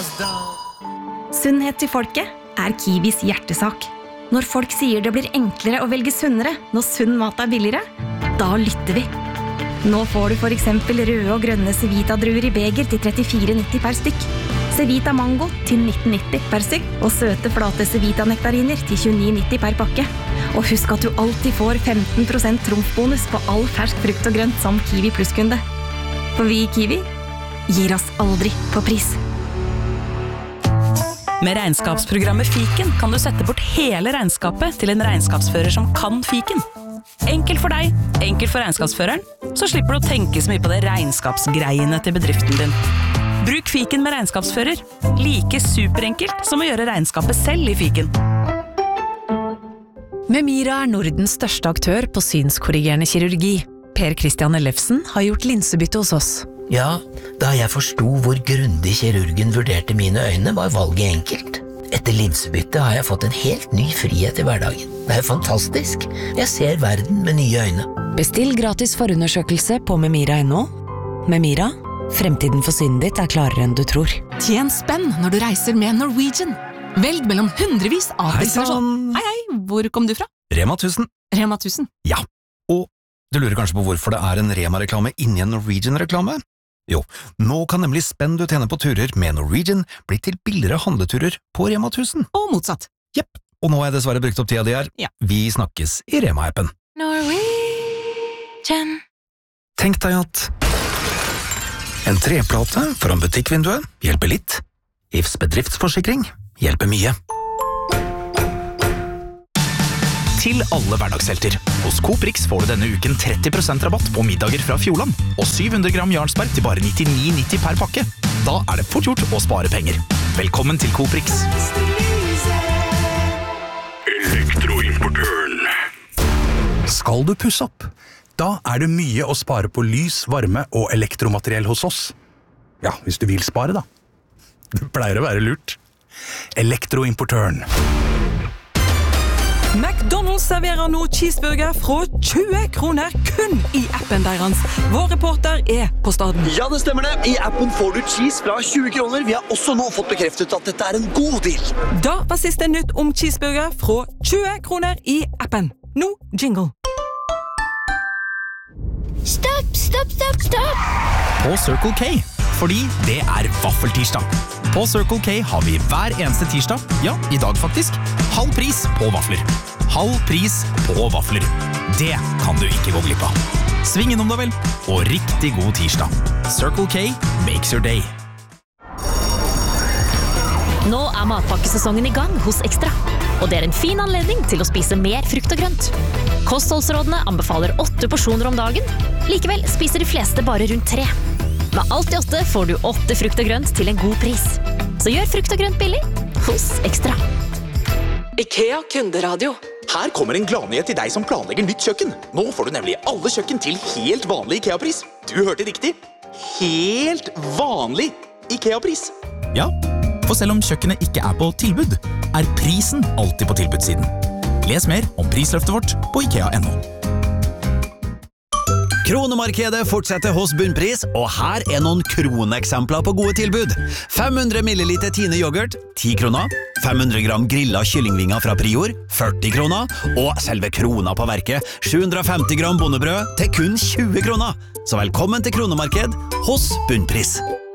Sunnhet til folket Kiwis hjertesak. Når folk sier det blir enklere å velge sunnere når sunn mat billigere, da lytter vi. Nå får du for eksempel røde og grønne Cevita-druer i beger til 34,90 per stykk. Cevita Mango til 19,90 per stykk, og søte flate Cevita-nektariner til 29,90 per pakke. Og husk at du alltid får 15% trumfbonus på all fersk frukt og grønt som Kiwi Plus-kunde. For vi i Kiwi gir oss aldri på pris. Med regnskapsprogrammet Fiken kan du sette bort hele regnskapet til en regnskapsfører som kan Fiken. Enkelt for deg, enkelt for regnskapsføreren, så slipper du å tenke så mye på det regnskapsgreiene til bedriften din. Bruk Fiken med regnskapsfører. Like superenkelt som å gjøre regnskapet selv i Fiken. Memira Nordens største aktør på synskorrigerende kirurgi. Per Christian Ellefsen har gjort linsebytte hos oss. Ja, da jeg forstod hvor grundig kirurgen vurderte mine øyne, var valget enkelt. Etter linsebytte har jeg fått en helt ny frihet i hverdagen. Det er fantastisk. Jeg ser verden med nye øyne. Bestill gratis forundersøkelse på memira.no. Memira, fremtiden for synet ditt klarere enn du tror. Tjen spenn når du reiser med Norwegian. Velg mellom hundrevis av destinasjoner. Hei, hvor kom du fra? Rema 1000. Rema 1000? Ja, og du lurer kanskje på hvorfor det en Rema-reklame inni en Norwegian-reklame? Jo, nå kan nemlig spenn du tjener på turer med Norwegian bli til billigere handleturer på Rema 1000. Og motsatt. Jepp, og nå har jeg dessverre brukt opp tida di her. Ja. Vi snakkes i Rema-appen. Norwegian. Tenk deg at en treplate foran butikkvinduet hjelper litt. IFs bedriftsforsikring hjelper mye. Til alle hverdagshelter. Hos Coop Rix får du denne uken 30% rabatt på middager fra Fjordland, og 700 gram Jarlsberg til bare 99,90 per pakke. Da det fort gjort å spare penger. Velkommen til Coop Rix. Elektroimportøren. Skal du pusse opp? Da det mye å spare på lys, varme og elektromateriell hos oss. Ja, hvis du vil spare da. Det pleier å være lurt. Elektroimportøren. McDonald's serverer nå cheeseburger fra 20 kroner kun i appen deres. Vår reporter på staden. Ja, det stemmer det. I appen får du cheese fra 20 kroner. Vi har også nå fått bekreftet at dette en god deal. Da var siste nytt om cheeseburger fra 20 kroner i appen. Nå jingle. Stopp, stopp, stopp, stopp! På Circle K, fordi det vaffeltirsdag. På Circle K har vi hver eneste tirsdag, ja, i dag faktisk, halv pris på vafler. Halv pris på vafler. Det kan du ikke gå glipp av. Sving innom da vel, og riktig god tirsdag. Circle K makes your day. Nå matpakkesesongen i gang hos Ekstra, og det en fin anledning til å spise mer frukt og grønt. Kostholdsrådene anbefaler 8 porsjoner om dagen, likevel spiser de fleste bare rundt 3. Med alt i 8 får du 8 frukt og grønt til en god pris. Så gjør frukt og grønt billig hos Ekstra. IKEA kunderadio. Her kommer en gladnyhet til deg som planlegger nytt kjøkken. Nå får du nemlig alle kjøkken til helt vanlig IKEA-pris. Du hørte riktig. Helt vanlig IKEA-pris. Ja, for selv om kjøkkenet ikke på tilbud, prisen alltid på tilbudssiden. Les mer om prisløftet vårt på IKEA.no. Kronemarkedet fortsetter hos Bunnpris, og her noen kroneksempler på gode tilbud. 500 milliliter Tine yoghurt, 10 kroner. 500 gram grillet kyllingvinger fra Prior, 40 kroner. Og selve krona på verket, 750 gram bondebrød til kun 20 kroner. Så velkommen til Kronemarked hos Bunnpris.